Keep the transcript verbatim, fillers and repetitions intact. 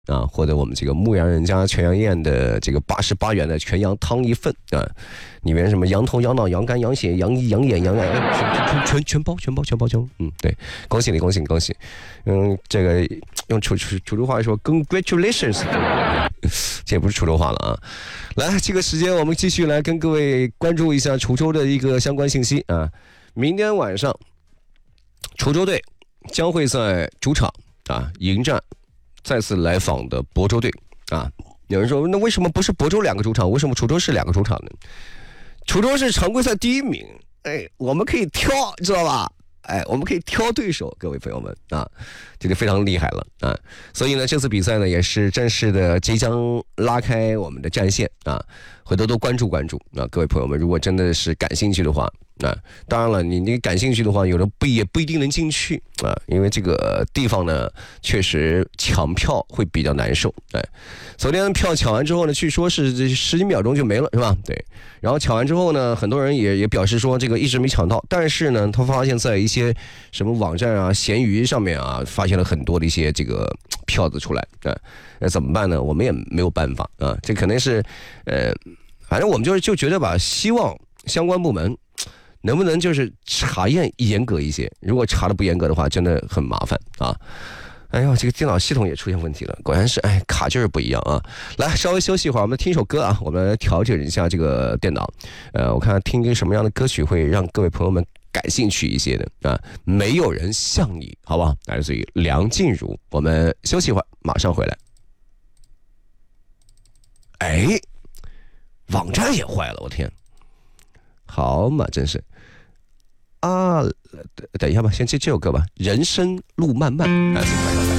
啊，或者我们这个牧羊人家全羊宴的这个八十八元的全羊汤一份啊，里面什么羊头、羊脑、羊肝、羊血、羊衣、羊眼、羊眼，全全全全包，全包，全包，全包。嗯，对，恭喜你，恭喜你，恭喜！嗯，这个用楚楚楚州话说 ，congratulations， 这也不是楚州话了啊。来，这个时间我们继续来跟各位关注一下滁州的一个相关信息啊。明天晚上，滁州队将会在主场啊迎战再次来访的亳州队啊。有人说，那为什么不是亳州两个主场，为什么滁州是两个主场呢？滁州是常规赛第一名，哎，我们可以挑，知道吧？哎，我们可以挑对手，各位朋友们啊，这就非常厉害了啊！所以呢，这次比赛呢也是正式的即将拉开我们的战线啊，回头都关注关注啊！各位朋友们，如果真的是感兴趣的话，啊，当然了，你你感兴趣的话，有的不也不一定能进去啊，因为这个地方呢确实抢票会比较难受。哎，昨天票抢完之后呢，据说是这十几秒钟就没了，是吧？对。然后抢完之后呢，很多人也也表示说这个一直没抢到，但是呢，他发现在一些什么网站啊、闲鱼上面啊，发现了很多的一些这个票子出来啊，那怎么办呢？我们也没有办法啊，这可能是呃，反正我们就是就觉得吧，希望相关部门能不能就是查验严格一些，如果查的不严格的话，真的很麻烦啊。哎呦，这个电脑系统也出现问题了，果然是哎卡劲儿不一样啊！来，稍微休息一会儿，我们听一首歌啊，我们来调整一下这个电脑。呃，我看听一个什么样的歌曲会让各位朋友们感兴趣一些的啊？没有人像你，好不好？来自于梁静茹。我们休息一会儿，马上回来。哎，网站也坏了，我天！好嘛，真是。啊，等一下吧，先接这首歌吧，《人生路漫漫》。来，马上来。